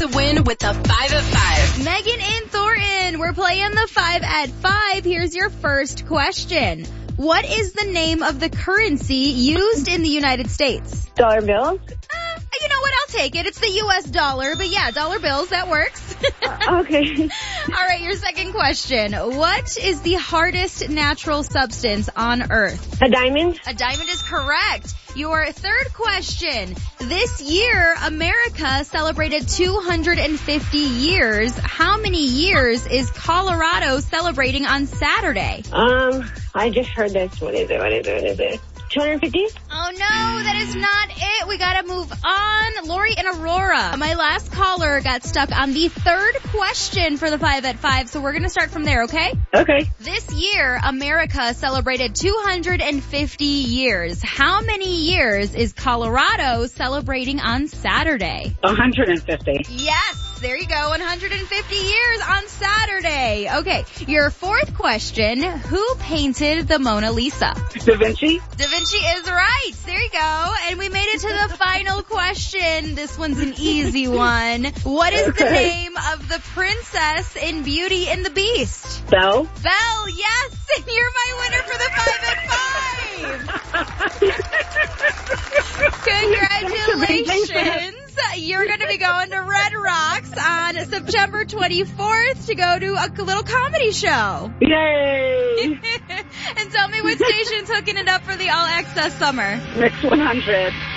to win with the 5 at 5. Megan and Thornton, we're playing the 5 at 5. Here's your first question. What is the name of the currency used in the United States? Dollar bills? You know what? I'll take it. It's the U.S. dollar, but yeah, dollar bills, that works. Okay. All right, your second question. What is the hardest natural substance on Earth? A diamond? A diamond is correct. Your third question. This year, America celebrated 250 years. How many years is Colorado celebrating on Saturday? I just heard this. What is it? 250? Oh no, that is not it. We gotta move on. Lori and Aurora. My last caller got stuck on the third question for the 5 at 5, so we're gonna start from there, okay? Okay. This year, America celebrated 250 years. How many years is Colorado celebrating on Saturday? 150. Yes, there you go. 150 years on Saturday. Okay, your fourth question. Who painted the Mona Lisa? Da Vinci? Da Vinci is right. There you go. And we made it to the final question. This one's an easy one. What is the name of the princess in Beauty and the Beast? Belle? Belle, yes. And you're my winner for the 5 at 5. Congratulations. You're going to be going to Red Rocks on September 24th to go to a little comedy show. Yay! And tell me what station's hooking it up for the All Access Summer. Mix 100.